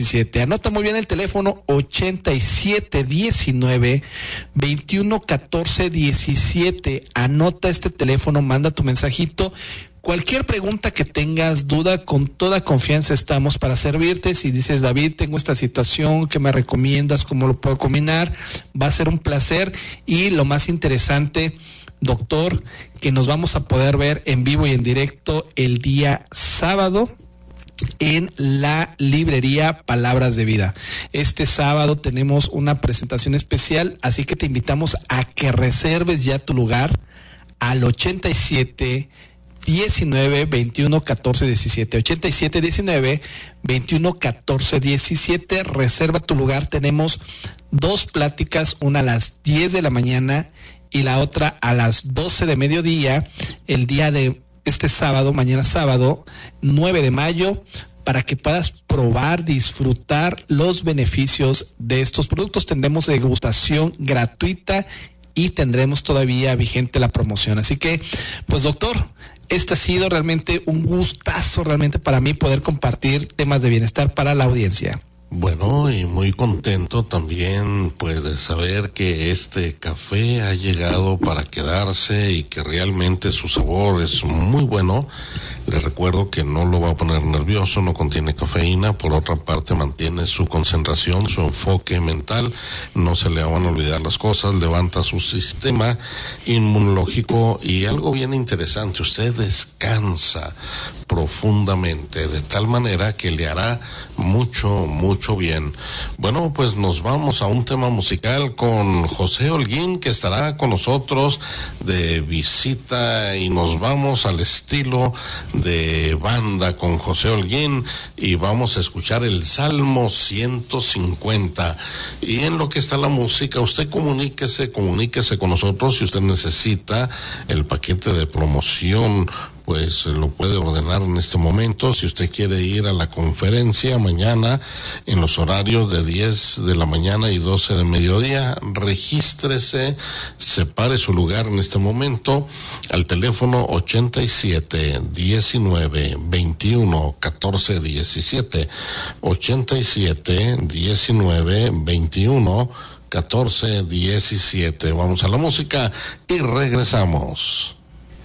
Anota muy bien el teléfono 8719-2114-17. Anota este teléfono, manda tu mensajito. Cualquier pregunta que tengas, duda, con toda confianza estamos para servirte. Si dices, David, tengo esta situación, ¿qué me recomiendas? ¿Cómo lo puedo combinar? Va a ser un placer. Y lo más interesante, doctor, que nos vamos a poder ver en vivo y en directo el día sábado en la librería Palabras de Vida. Este sábado tenemos una presentación especial, así que te invitamos a que reserves ya tu lugar al 8719-2114-17. 8719-2114-17. Reserva tu lugar. Tenemos 2 pláticas, una a las 10 de la mañana y la otra a las 12 de mediodía, el día de este sábado, mañana sábado, 9 de mayo, para que puedas probar, disfrutar los beneficios de estos productos. Tendremos degustación gratuita y tendremos todavía vigente la promoción. Así que, pues doctor, este ha sido realmente un gustazo realmente para mí poder compartir temas de bienestar para la audiencia. Bueno, y muy contento también pues de saber que este café ha llegado para quedarse y que realmente su sabor es muy bueno. Les recuerdo que no lo va a poner nervioso, no contiene cafeína, por otra parte mantiene su concentración, su enfoque mental, no se le van a olvidar las cosas, levanta su sistema inmunológico y algo bien interesante, usted descansa profundamente, de tal manera que le hará mucho bien. Bueno, pues nos vamos a un tema musical con José Holguín, que estará con nosotros de visita, y nos vamos al estilo de banda con José Holguín y vamos a escuchar el Salmo 150. Y en lo que está la música, usted comuníquese con nosotros. Si usted necesita el paquete de promoción, pues lo puede ordenar en este momento. Si usted quiere ir a la conferencia mañana en los horarios de 10 de la mañana y 12 de mediodía, regístrese, separe su lugar en este momento al teléfono 87-19-21-14-17, 87-19-21-14-17. Vamos a la música y regresamos.